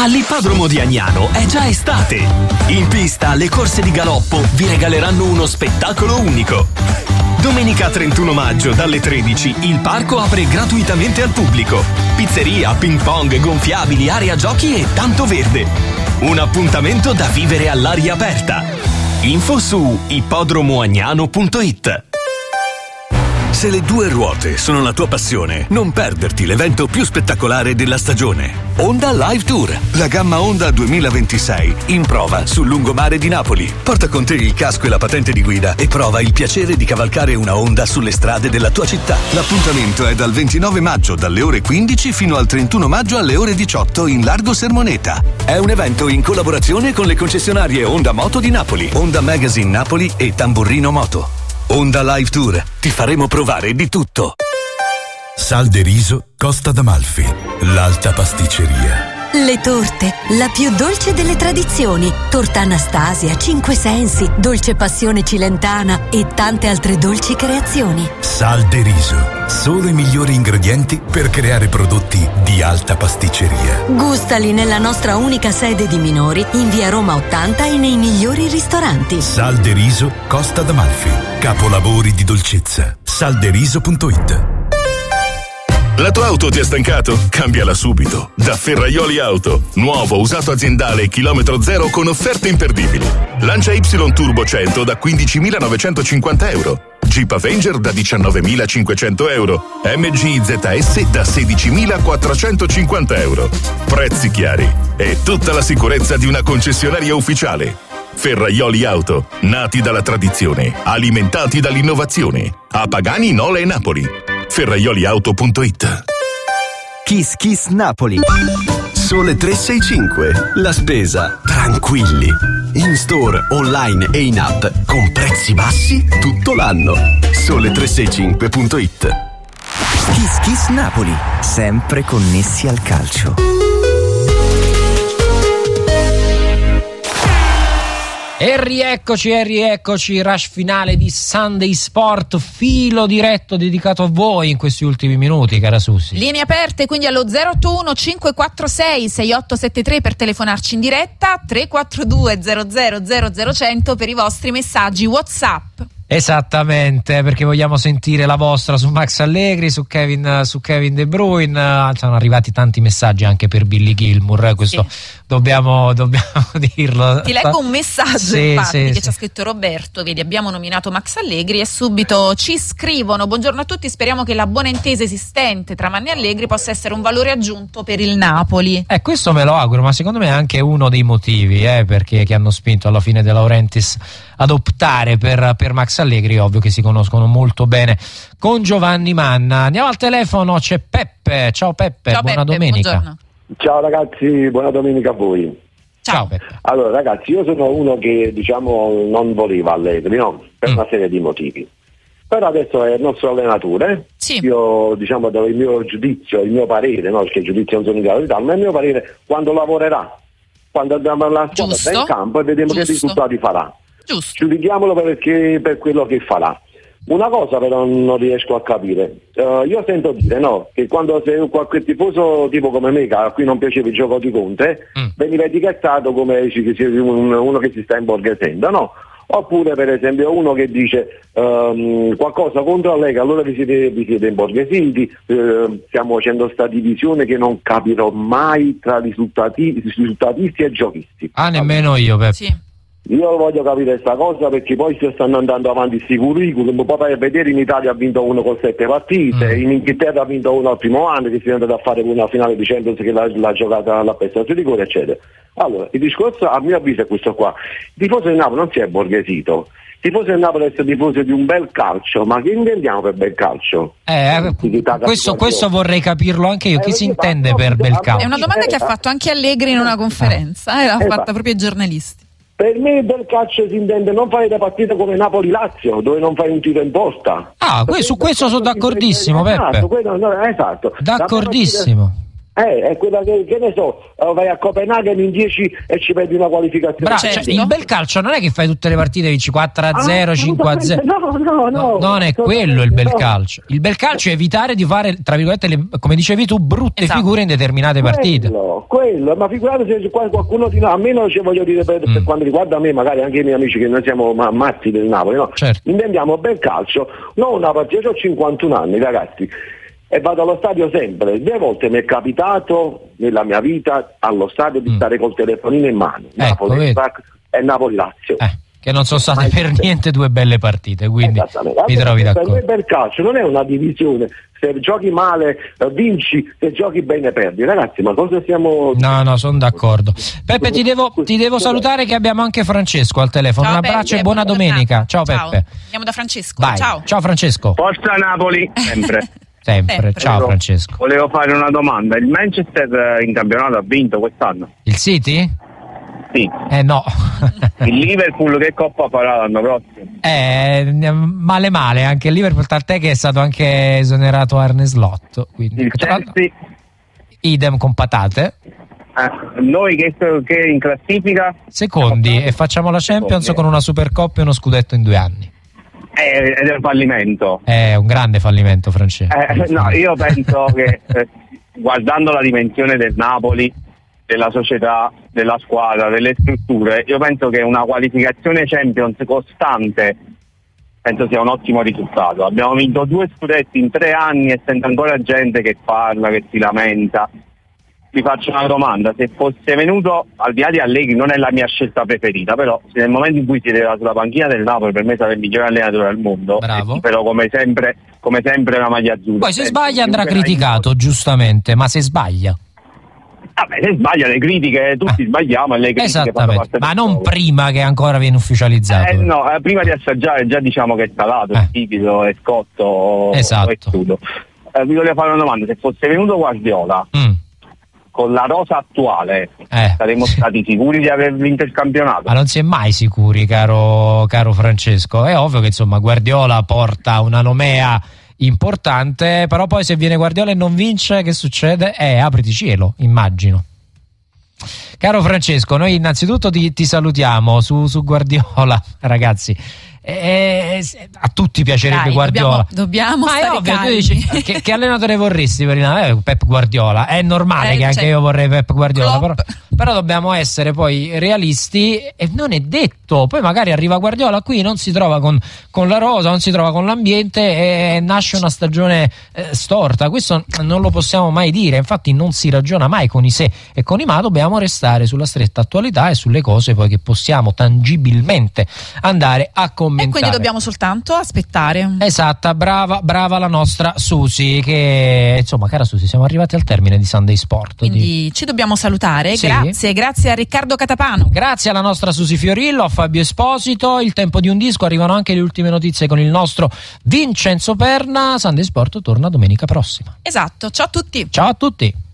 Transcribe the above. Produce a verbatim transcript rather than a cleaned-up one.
All'ippodromo di Agnano è già estate. In pista le corse di galoppo vi regaleranno uno spettacolo unico. Domenica trentuno maggio dalle tredici il parco apre gratuitamente al pubblico. Pizzeria, ping pong, gonfiabili, area giochi e tanto verde. Un appuntamento da vivere all'aria aperta. Info su ippodromoagnano punto it. Se le due ruote sono la tua passione, non perderti l'evento più spettacolare della stagione. Honda Live Tour, la gamma Honda duemilaventisei, in prova sul lungomare di Napoli. Porta con te il casco e la patente di guida e prova il piacere di cavalcare una Honda sulle strade della tua città. L'appuntamento è dal ventinove maggio dalle ore quindici fino al trentuno maggio alle ore diciotto in Largo Sermoneta. È un evento in collaborazione con le concessionarie Honda Moto di Napoli, Honda Magazine Napoli e Tamburrino Moto. Honda Live Tour, ti faremo provare di tutto. Sal de Riso, Costa d'Amalfi, l'alta pasticceria. Le torte, la più dolce delle tradizioni. Torta Anastasia, Cinque Sensi, Dolce Passione Cilentana e tante altre dolci creazioni. Sal de Riso, solo i migliori ingredienti per creare prodotti di alta pasticceria. Gustali nella nostra unica sede di Minori, in via Roma ottanta e nei migliori ristoranti. Sal de Riso, Costa d'Amalfi, capolavori di dolcezza. salderiso punto it. La tua auto ti ha stancato? Cambiala subito. Da Ferraioli Auto. Nuovo, usato aziendale, chilometro zero con offerte imperdibili. Lancia Y Turbo cento da quindicimilanovecentocinquanta euro. Jeep Avenger da diciannovemilacinquecento euro. M G Z S da sedicimilaquattrocentocinquanta euro. Prezzi chiari e tutta la sicurezza di una concessionaria ufficiale. Ferraioli Auto. Nati dalla tradizione, alimentati dall'innovazione. A Pagani, Nola e Napoli. ferraioliauto punto it. Kiss Kiss Napoli. Sole tre sei cinque. La spesa tranquilli. In store, online e in app con prezzi bassi tutto l'anno. Sole tre sei cinque punto it. Kiss Kiss Napoli, sempre connessi al calcio. E rieccoci, e rieccoci, rush finale di Sunday Sport, filo diretto dedicato a voi in questi ultimi minuti, cara Susi. Linee aperte quindi allo zero otto uno cinque quattro sei sei otto sette tre per telefonarci in diretta, tre quattro due zero zero zero zero cento per i vostri messaggi WhatsApp. Esattamente, perché vogliamo sentire la vostra su Max Allegri, su Kevin, su Kevin De Bruyne. Sono arrivati tanti messaggi anche per Billy Gilmour, questo sì. dobbiamo, dobbiamo dirlo. Ti leggo un messaggio sì, infatti sì, che sì. ci ha scritto Roberto. Vedi, abbiamo nominato Max Allegri e subito ci scrivono: buongiorno a tutti, speriamo che la buona intesa esistente tra Manni e Allegri possa essere un valore aggiunto per il Napoli. Eh, questo me lo auguro, ma secondo me è anche uno dei motivi eh, perché che hanno spinto alla fine De Laurentiis ad optare per, per Max Allegri. Ovvio che si conoscono molto bene con Giovanni Manna. Andiamo al telefono, c'è Peppe. Ciao Peppe, Ciao buona Peppe, domenica. buongiorno. Ciao ragazzi, buona domenica a voi. Ciao. Ciao Peppe. Allora ragazzi, io sono uno che diciamo non voleva Allegri, no? Per mm. una serie di motivi. Però adesso è il nostro allenatore. Sì. Io diciamo do il mio giudizio, il mio parere, no? Perché il giudizio non sono in grado di darlo, ma il mio parere quando lavorerà, quando andiamo alla squadra in campo e vediamo Giusto. che risultati farà. Giusto. Giudichiamolo perché per quello che farà. Una cosa però non riesco a capire. Uh, io sento dire no, che quando sei qualche tifoso tipo come me, che a cui non piaceva il gioco di Conte, mm. veniva etichettato come uno che si sta imborghesendo, no? Oppure per esempio uno che dice um, qualcosa contro la Lega, allora vi siete, vi siete imborghesiti, uh, stiamo facendo sta divisione che non capirò mai tra risultati, risultatisti e giochisti. Ah, nemmeno io, Peppe. Sì. Io voglio capire questa cosa perché poi si stanno andando avanti questi curriculum, poi per vedere in Italia ha vinto uno con sette partite, mm. in Inghilterra ha vinto uno al primo anno che si è andato a fare una finale di Champions che l'ha, l'ha giocata alla Pesta di rigore eccetera. Allora il discorso a mio avviso è questo qua: il tifoso di Napoli non si è borghesito, il tifoso di Napoli è il tifoso di un bel calcio, ma che intendiamo per bel calcio? Eh, questo, questo vorrei capirlo anche io, eh, chi si intende per bel calcio? È una domanda che ha fatto anche Allegri in una conferenza, eh, l'ha esatto. fatta proprio ai giornalisti. Per me bel calcio si intende non fare le partite come Napoli-Lazio, dove non fai un tiro in porta. Ah, que- su questo sono d'accordissimo, Peppe. Esatto, quello, no, esatto. D'accordissimo. Eh, è quella che, che ne so, vai a Copenaghen in dieci e ci perdi una qualificazione. Bra- cioè, il bel calcio non è che fai tutte le partite vinci quattro a zero, ah, cinque a zero. No, no, no. no non è quello il bel no. calcio. Il bel calcio è evitare di fare, tra virgolette, le, come dicevi tu, brutte esatto. figure in determinate quello, partite. Quello, ma figurate se qualcuno di noi, a me non ci voglio dire per, mm. per quanto riguarda me, magari anche i miei amici che noi siamo ma, matti del Napoli, no? Certo. Intendiamo bel calcio, non una partita, io ho cinquantuno anni, ragazzi. E vado allo stadio sempre. Due volte mi è capitato nella mia vita allo stadio di mm. stare col telefonino in mano. Ecco, Napoli e Napoli-Lazio. Eh, che non sono state per niente due belle partite, quindi mi trovi d'accordo. Per me il calcio non è una divisione. Se giochi male vinci, se giochi bene perdi. Ragazzi, ma cosa stiamo... No, no, sono d'accordo. Peppe, ti devo, ti devo salutare che abbiamo anche Francesco al telefono. Ciao, un abbraccio Peppe, e buona domenica. Ciao, ciao Peppe. Andiamo da Francesco. Vai. Ciao. Ciao Francesco. Forza Napoli, sempre. Sempre. Sempre. Ciao Francesco. Volevo fare una domanda. Il Manchester in campionato ha vinto quest'anno? Il City? Sì. Eh no. Il Liverpool che coppa farà l'anno prossimo? Eh, male male, anche il Liverpool, tant'è che è stato anche esonerato Arne Slot. Quindi, il Chelsea? Idem con patate. Eh, noi che, che in classifica? Secondi, e facciamo la Champions Secondi. Con una Supercoppa e uno scudetto in due anni. Ed è un fallimento. È un grande fallimento, Francesco. Eh, no, io penso che eh, guardando la dimensione del Napoli, della società, della squadra, delle strutture, io penso che una qualificazione Champions costante penso sia un ottimo risultato. Abbiamo vinto due scudetti in tre anni e sento ancora gente che parla, che si lamenta. Vi faccio una domanda: se fosse venuto, al di là di Allegri, non è la mia scelta preferita, però se nel momento in cui siedeva sulla panchina del Napoli, per me sarebbe il migliore allenatore al mondo. Bravo. Però come sempre, come sempre la maglia azzurra. Poi se sbaglia andrà criticato, giustamente, ma se sbaglia Vabbè, se sbaglia le critiche, tutti eh. sbagliamo e le critiche esattamente, ma non prima che ancora viene ufficializzato. Eh, no, eh, prima di assaggiare già diciamo che è salato, eh. è tipido, è scotto, esatto. è crudo. Eh, vi volevo fare una domanda: se fosse venuto Guardiola mm. con la rosa attuale, eh. saremmo stati sicuri di aver vinto il campionato? Ma non si è mai sicuri, caro, caro Francesco. È ovvio che insomma Guardiola porta una nomea importante, però poi se viene Guardiola e non vince, che succede? Eh, apriti cielo, immagino. Caro Francesco, noi innanzitutto ti, ti salutiamo su, su Guardiola, ragazzi. Eh, a tutti piacerebbe Dai, Guardiola, dobbiamo, dobbiamo ma stare è ovvio, calmi. Tu dici, che, che allenatore vorresti per il eh, Pep Guardiola? È normale eh, che anche cioè, io vorrei Pep Guardiola, però, però dobbiamo essere poi realisti e non è detto, poi magari arriva Guardiola qui, non si trova con, con la rosa, non si trova con l'ambiente e nasce una stagione eh, storta. Questo non lo possiamo mai dire, infatti non si ragiona mai con i se e con i ma, dobbiamo restare sulla stretta attualità e sulle cose poi che possiamo tangibilmente andare a commentare. E quindi dobbiamo soltanto aspettare. Esatta, brava, brava la nostra Susi, che insomma, cara Susi, siamo arrivati al termine di Sunday Sport. Quindi di... ci dobbiamo salutare. Sì. Grazie, grazie a Riccardo Catapano. Grazie alla nostra Susi Fiorillo, a Fabio Esposito. Il tempo di un disco, arrivano anche le ultime notizie con il nostro Vincenzo Perna. Sunday Sport torna domenica prossima. Esatto, ciao a tutti. Ciao a tutti.